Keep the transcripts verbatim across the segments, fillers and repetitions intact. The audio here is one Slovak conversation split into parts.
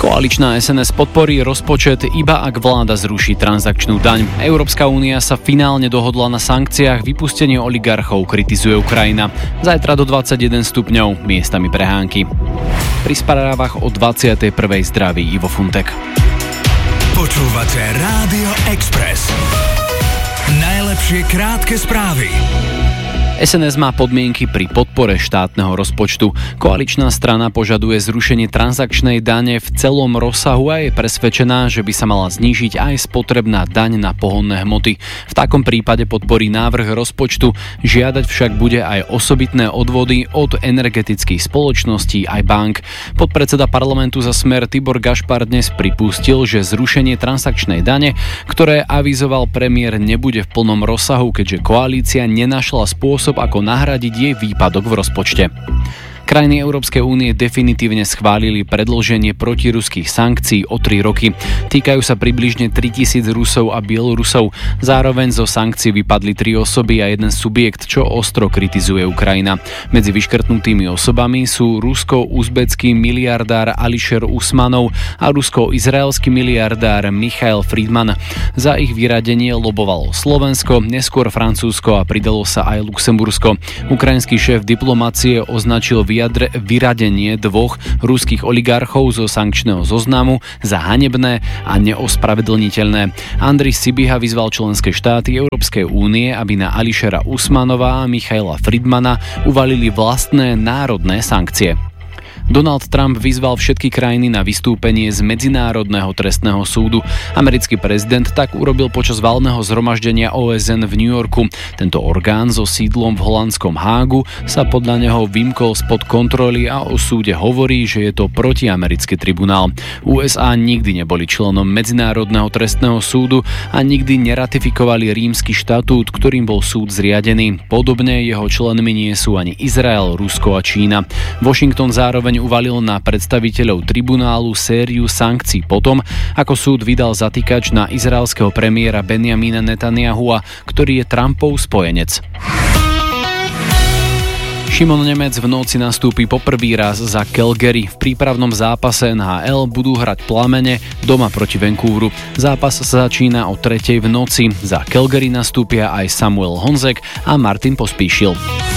Koaličná es en es podporí rozpočet iba ak vláda zruší transakčnú daň. Európska únia sa finálne dohodla na sankciách, vypustenie oligarchov kritizuje Ukrajina. Zajtra do dvadsaťjeden stupňov, miestami prehánky. Pri správach o dvadsiatej prvej zdraví Ivo Funtek. Počúvate Rádio Express. Najlepšie krátke správy. es en es má podmienky pri podpore štátneho rozpočtu. Koaličná strana požaduje zrušenie transakčnej dane v celom rozsahu a je presvedčená, že by sa mala znížiť aj spotrebná daň na pohonné hmoty. V takom prípade podporí návrh rozpočtu, žiadať však bude aj osobitné odvody od energetických spoločností aj bank. Podpredseda parlamentu za Smer Tibor Gašpar dnes pripustil, že zrušenie transakčnej dane, ktoré avizoval premiér, nebude v plnom rozsahu, keďže koalícia nenašla spôsob, ako nahradiť jej výpadok v rozpočte. Krajiny Európskej únie definitívne schválili predĺženie protiruských sankcií o tri roky. Týkajú sa približne tritisíc Rusov a Bielorusov. Zároveň zo sankcií vypadli tri osoby a jeden subjekt, čo ostro kritizuje Ukrajina. Medzi vyškrtnutými osobami sú rusko-uzbecký miliardár Ališer Usmanov a rusko-izraelský miliardár Michail Friedman. Za ich vyradenie lobovalo Slovensko, neskôr Francúzsko a pridalo sa aj Luxembursko. Ukrajinský šéf diplomacie označil vyjadre, vyradenie dvoch ruských oligarchov zo sankčného zoznamu za hanebné a neospravedlniteľné. Andris Sibiha vyzval členské štáty Európskej únie, aby na Ališera Usmanova a Michaila Friedmana uvalili vlastné národné sankcie. Donald Trump vyzval všetky krajiny na vystúpenie z Medzinárodného trestného súdu. Americký prezident tak urobil počas valného zhromaždenia ó es en v New Yorku. Tento orgán so sídlom v holandskom Hágu sa podľa neho vymkol spod kontroly a o súde hovorí, že je to protiamerický tribunál. ú es á nikdy neboli členom Medzinárodného trestného súdu a nikdy neratifikovali rímsky štatút, ktorým bol súd zriadený. Podobne jeho členmi nie sú ani Izrael, Rusko a Čína. Washington zároveň uvalil na predstaviteľov tribunálu sériu sankcií potom, ako súd vydal zatýkač na izraelského premiéra Benjamina Netanyahua, ktorý je Trumpov spojenec. Šimon Nemec v noci nastúpi poprvý raz za Calgary. V prípravnom zápase en há el budú hrať Plamene doma proti Vancouveru. Zápas sa začína o tretej v noci. Za Calgary nastúpia aj Samuel Honzek a Martin Pospíšil.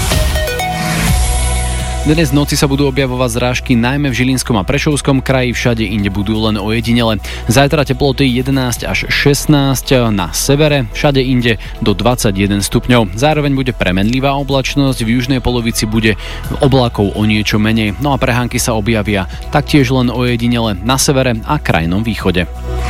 Dnes v noci sa budú objavovať zrážky najmä v Žilinskom a Prešovskom kraji, všade inde budú len ojedinele. Zajtra teploty jedenásť až šestnásť na severe, všade inde do dvadsaťjeden stupňov. Zároveň bude premenlivá oblačnosť, v južnej polovici bude oblákov o niečo menej, no a prehánky sa objavia taktiež len ojedinele na severe a krajnom východe.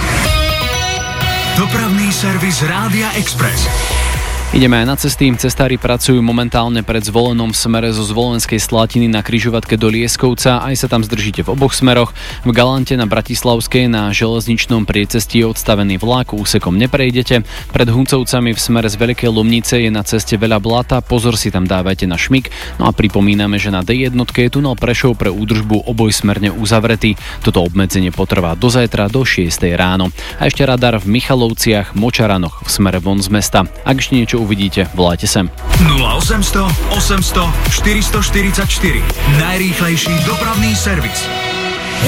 Dopravný servis Rádia Express. Ideme aj na cesty. Cestári pracujú momentálne pred Zvolenom v smere zo Zvolenskej Slatiny na križovatke do Lieskovca. Aj sa tam zdržíte v oboch smeroch. V Galante na Bratislavskej na železničnom priecestí je odstavený vlak, úsekom neprejdete. Pred Huncovcami v smere z Veľkej Lomnice je na ceste veľa blata, pozor si tam dávajte na šmik. No a pripomíname, že na dé jedna je tunel Prešov pre údržbu obojsmerne uzavretý. Toto obmedzenie potrvá do zajtra do šiestej ráno. A ešte radar v Michalovciach, Močaranoch v smere von z mesta. Ak ešte niečo uvidíte, volajte sem. nula osemsto osemsto štyristoštyridsaťštyri. Najrýchlejší dopravný servis.